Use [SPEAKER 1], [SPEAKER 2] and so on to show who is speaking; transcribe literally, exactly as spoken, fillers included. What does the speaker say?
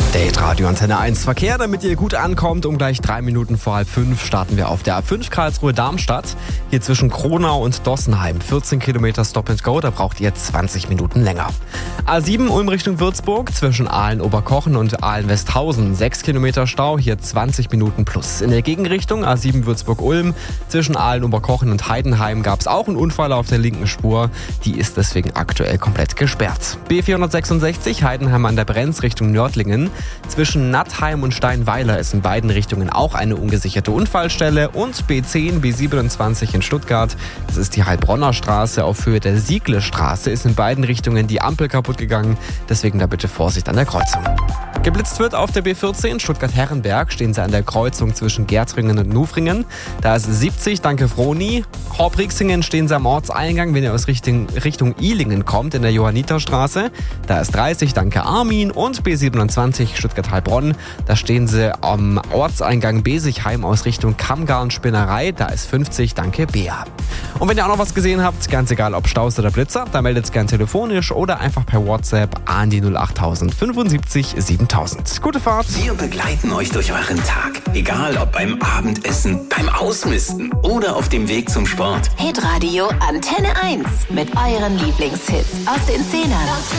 [SPEAKER 1] Date Radio Antenne eins Verkehr, damit ihr gut ankommt. Um gleich drei Minuten vor halb fünf starten wir auf der A fünf Karlsruhe-Darmstadt. Hier zwischen Kronau und Dossenheim. vierzehn Kilometer Stop and Go, da braucht ihr zwanzig Minuten länger. A sieben Ulm Richtung Würzburg zwischen Aalen-Oberkochen und Aalen-Westhausen. sechs Kilometer Stau, hier zwanzig Minuten plus. In der Gegenrichtung A sieben Würzburg-Ulm zwischen Aalen-Oberkochen und Heidenheim gab es auch einen Unfall auf der linken Spur. Die ist deswegen aktuell komplett gesperrt. B vierhundertsechsundsechzig Heidenheim an der Brenz Richtung Nördlingen. Zwischen Nattheim und Steinweiler ist in beiden Richtungen auch eine ungesicherte Unfallstelle. Und B zehn, B siebenundzwanzig in Stuttgart, das ist die Heilbronner Straße auf Höhe der Siegle-Straße, ist in beiden Richtungen die Ampel kaputt gegangen. Deswegen da bitte Vorsicht an der Kreuzung. Geblitzt wird auf der B vierzehn Stuttgart-Herrenberg, stehen sie an der Kreuzung zwischen Gärtringen und Nufringen. Da ist siebzig, danke Froni. Horbrixingen stehen sie am Ortseingang, wenn ihr aus Richtung, Richtung Ilingen kommt, in der Johanniterstraße. Da ist dreißig, danke Armin. Und B siebenundzwanzig Stuttgart-Heilbronn, da stehen sie am Ortseingang Besigheim aus Richtung Kammgarn-Spinnerei. Da ist fünfzig, danke Bea. Und wenn ihr auch noch was gesehen habt, ganz egal ob Staus oder Blitzer, dann meldet es gern telefonisch oder einfach per WhatsApp an die null acht null null fünfundsiebzig siebentausend. Gute Fahrt!
[SPEAKER 2] Wir begleiten euch durch euren Tag. Egal ob beim Abendessen, beim Ausmisten oder auf dem Weg zum Sport.
[SPEAKER 3] Hitradio Antenne eins mit euren Lieblingshits aus den Zehnern.